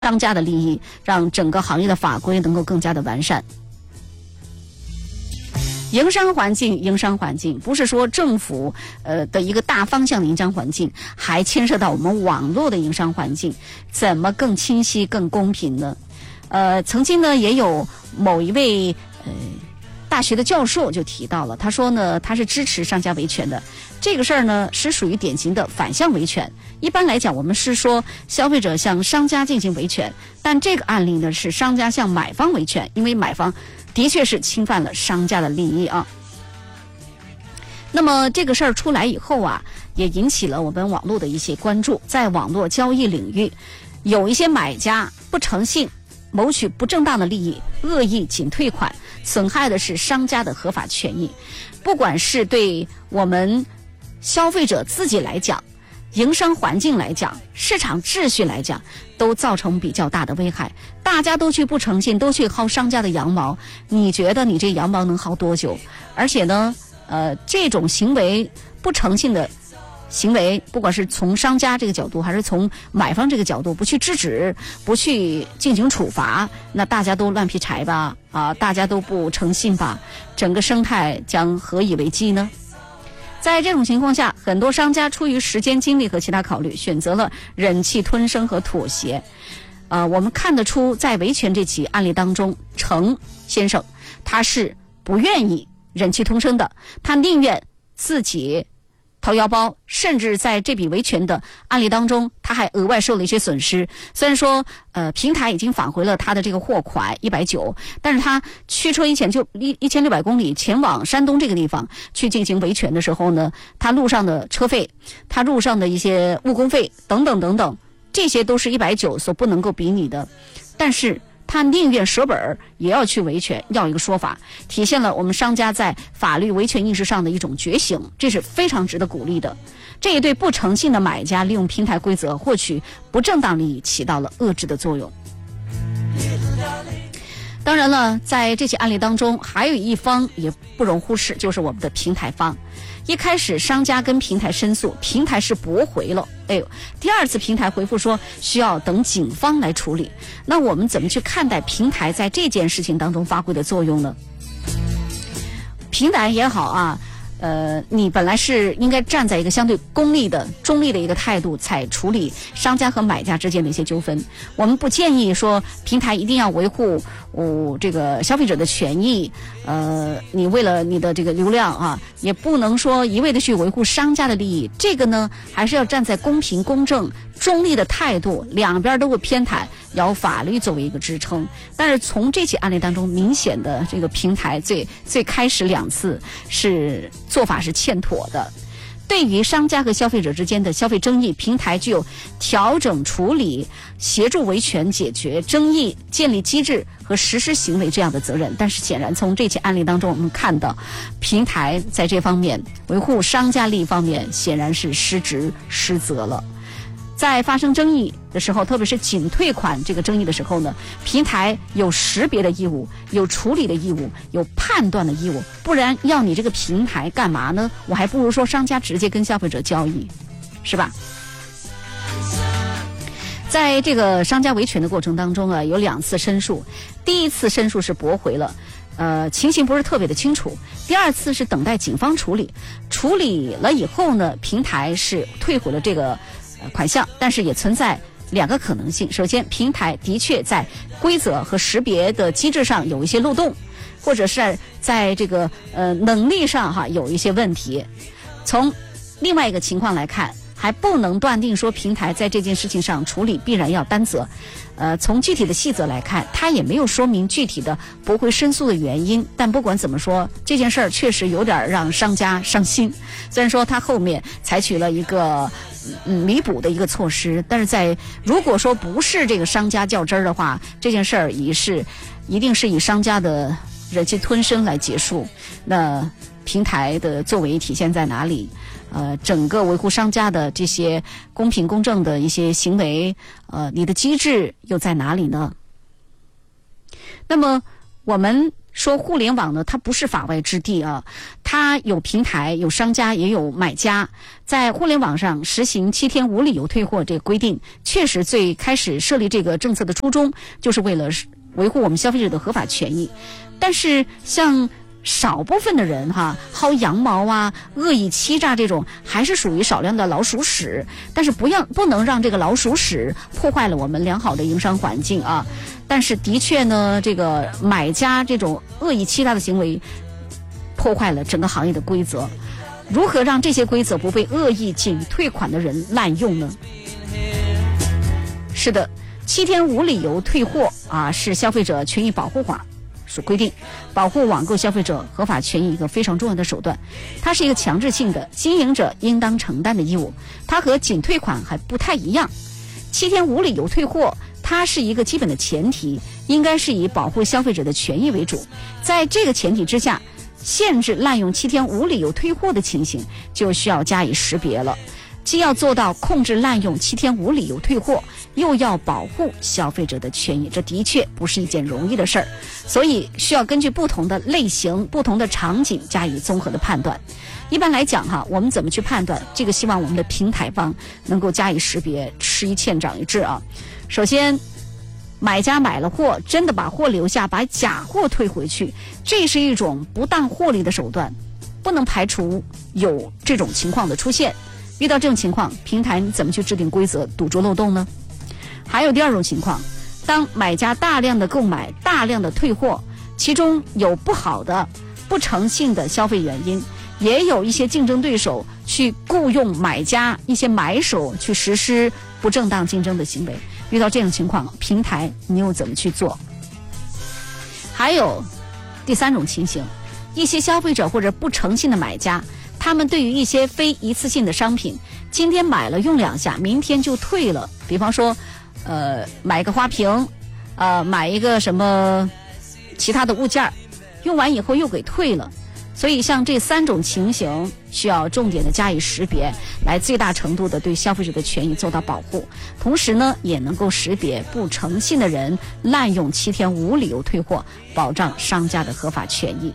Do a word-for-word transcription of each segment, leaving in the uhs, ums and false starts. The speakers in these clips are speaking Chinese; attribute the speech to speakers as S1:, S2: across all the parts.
S1: 商家的利益，让整个行业的法规能够更加的完善。营商环境，营商环境不是说政府呃的一个大方向的营商环境，还牵涉到我们网络的营商环境，怎么更清晰、更公平呢？呃，曾经呢也有某一位呃大学的教授就提到了，他说呢他是支持商家维权的，这个事儿呢是属于典型的反向维权。一般来讲，我们是说消费者向商家进行维权，但这个案例呢是商家向买方维权，因为买方的确是侵犯了商家的利益啊。那么这个事儿出来以后啊，也引起了我们网络的一些关注。在网络交易领域，有一些买家不诚信，谋取不正当的利益，恶意仅退款，损害的是商家的合法权益。不管是对我们消费者自己来讲，营商环境来讲，市场秩序来讲，都造成比较大的危害。大家都去不诚信，都去薅商家的羊毛，你觉得你这羊毛能薅多久？而且呢，呃，这种行为不诚信的行为，不管是从商家这个角度，还是从买方这个角度，不去制止，不去进行处罚，那大家都乱劈柴吧，啊，大家都不诚信吧，整个生态将何以为继呢？在这种情况下，很多商家出于时间精力和其他考虑，选择了忍气吞声和妥协。呃，我们看得出，在维权这起案例当中，程先生他是不愿意忍气吞声的，他宁愿自己掏腰包，甚至在这笔维权的案例当中，他还额外受了一些损失。虽然说呃平台已经返回了他的这个货款一百九，但是他驱车一千就一一千六百公里前往山东这个地方去进行维权的时候呢，他路上的车费，他路上的一些误工费等等等等，这些都是一百九所不能够比拟的。但是他宁愿舍本也要去维权，要一个说法，体现了我们商家在法律维权意识上的一种觉醒，这是非常值得鼓励的。这也对不诚信的买家利用平台规则获取不正当利益起到了遏制的作用。当然了，在这起案例当中，还有一方也不容忽视，就是我们的平台方。一开始商家跟平台申诉，平台是驳回了，哎呦，第二次平台回复说需要等警方来处理。那我们怎么去看待平台在这件事情当中发挥的作用呢？平台也好啊，呃，你本来是应该站在一个相对公立的、中立的一个态度，才处理商家和买家之间的一些纠纷。我们不建议说平台一定要维护哦这个消费者的权益，呃，你为了你的这个流量啊，也不能说一味的去维护商家的利益。这个呢，还是要站在公平、公正、中立的态度，两边都会偏袒，要法律作为一个支撑。但是从这起案例当中，明显的这个平台最最开始两次是做法是欠妥的。对于商家和消费者之间的消费争议，平台具有调整处理、协助维权解决争议、建立机制和实施行为这样的责任。但是显然从这起案例当中，我们看到平台在这方面维护商家利益方面显然是失职失责了。在发生争议的时候，特别是仅退款这个争议的时候呢，平台有识别的义务，有处理的义务，有判断的义务，不然要你这个平台干嘛呢？我还不如说商家直接跟消费者交易，是吧？在这个商家维权的过程当中啊，有两次申诉，第一次申诉是驳回了，呃，情形不是特别的清楚。第二次是等待警方处理，处理了以后呢，平台是退回了这个款项，但是也存在两个可能性。首先，平台的确在规则和识别的机制上有一些漏洞，或者是在这个呃能力上哈有一些问题。从另外一个情况来看，还不能断定说平台在这件事情上处理必然要担责。呃，从具体的细则来看，他也没有说明具体的驳回申诉的原因。但不管怎么说，这件事儿确实有点让商家伤心。虽然说他后面采取了一个嗯弥补的一个措施，但是在如果说不是这个商家较真儿的话，这件事儿也是一定是以商家的忍气吞声来结束。那平台的作为体现在哪里？呃，整个维护商家的这些公平公正的一些行为，呃，你的机制又在哪里呢？那么我们说互联网呢，它不是法外之地啊，它有平台、有商家，也有买家。在互联网上实行七天无理由退货这个规定，确实最开始设立这个政策的初衷，就是为了维护我们消费者的合法权益。但是像少部分的人哈，薅羊毛啊、恶意欺诈这种，还是属于少量的老鼠屎。但是不要不能让这个老鼠屎破坏了我们良好的营商环境啊。但是的确呢，这个买家这种恶意欺诈的行为，破坏了整个行业的规则。如何让这些规则不被恶意仅退款的人滥用呢？是的，七天无理由退货啊，是消费者权益保护法所规定，保护网购消费者合法权益一个非常重要的手段。它是一个强制性的，经营者应当承担的义务。它和仅退款还不太一样。七天无理由退货，它是一个基本的前提，应该是以保护消费者的权益为主。在这个前提之下，限制滥用七天无理由退货的情形，就需要加以识别了。既要做到控制滥用七天无理由退货，又要保护消费者的权益，这的确不是一件容易的事儿，所以需要根据不同的类型、不同的场景加以综合的判断。一般来讲哈，我们怎么去判断这个？希望我们的平台方能够加以识别，吃一堑长一智啊。首先，买家买了货，真的把货留下，把假货退回去，这是一种不当获利的手段，不能排除有这种情况的出现。遇到这种情况，平台你怎么去制定规则堵住漏洞呢？还有第二种情况，当买家大量的购买、大量的退货，其中有不好的、不诚信的消费原因，也有一些竞争对手去雇佣买家、一些买手去实施不正当竞争的行为。遇到这种情况，平台你又怎么去做？还有第三种情形，一些消费者或者不诚信的买家，他们对于一些非一次性的商品，今天买了用两下，明天就退了。比方说，呃，买个花瓶，呃，买一个什么其他的物件，用完以后又给退了。所以像这三种情形，需要重点的加以识别，来最大程度的对消费者的权益做到保护。同时呢，也能够识别不诚信的人滥用七天无理由退货，保障商家的合法权益。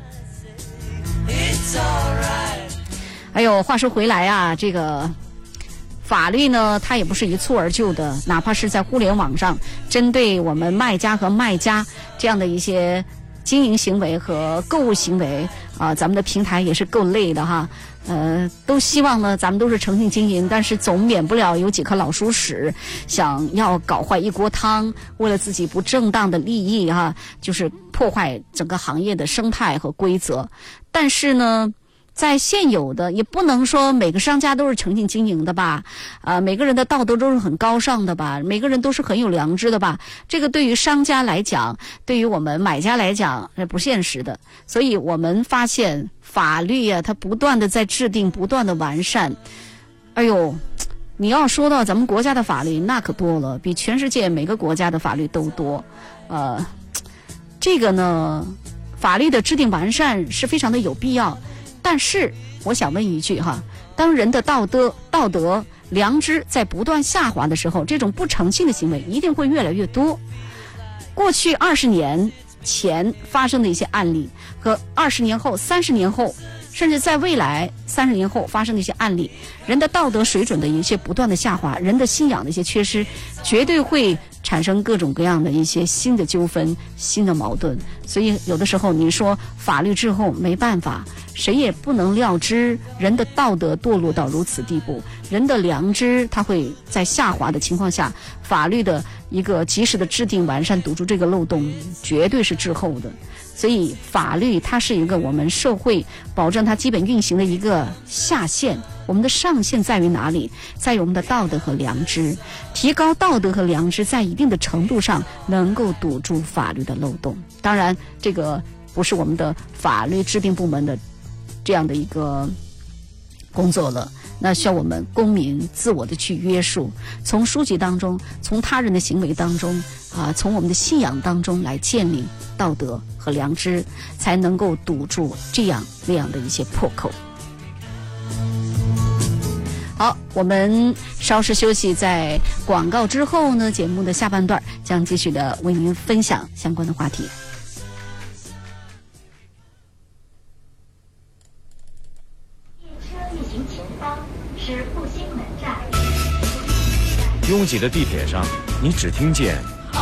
S1: 还有话说回来啊，这个法律呢，它也不是一蹴而就的，哪怕是在互联网上，针对我们卖家和卖家这样的一些经营行为和购物行为啊、呃，咱们的平台也是够累的哈。呃，都希望呢，咱们都是诚信经营，但是总免不了有几颗老鼠屎，想要搞坏一锅汤，为了自己不正当的利益哈，就是破坏整个行业的生态和规则。但是呢，在现有的，也不能说每个商家都是诚信经营的吧，啊、呃，每个人的道德都是很高尚的吧，每个人都是很有良知的吧。这个对于商家来讲，对于我们买家来讲，是不现实的。所以我们发现法律啊，它不断的在制定，不断的完善。哎呦，你要说到咱们国家的法律，那可多了，比全世界每个国家的法律都多。呃，这个呢，法律的制定完善是非常的有必要。但是我想问一句哈，当人的道德、道德、良知在不断下滑的时候，这种不诚信的行为一定会越来越多。过去二十年前发生的一些案例，和二十年后、三十年后，甚至在未来三十年后发生的一些案例，人的道德水准的一些不断的下滑，人的信仰的一些缺失，绝对会产生各种各样的一些新的纠纷、新的矛盾。所以有的时候你说法律滞后，没办法，谁也不能料知人的道德堕落到如此地步，人的良知它会在下滑的情况下，法律的一个及时的制定完善，堵住这个漏洞，绝对是滞后的。所以法律它是一个我们社会保证它基本运行的一个下限，我们的上限在于哪里？在于我们的道德和良知。提高道德和良知，在一定的程度上能够堵住法律的漏洞。当然这个不是我们的法律制定部门的这样的一个工作了，那需要我们公民自我的去约束，从书籍当中，从他人的行为当中啊，从我们的信仰当中来建立道德和良知，才能够堵住这样那样的一些破口。好，我们稍事休息，在广告之后呢，节目的下半段将继续的为您分享相关的话题。
S2: 拥挤的地铁上，你只听见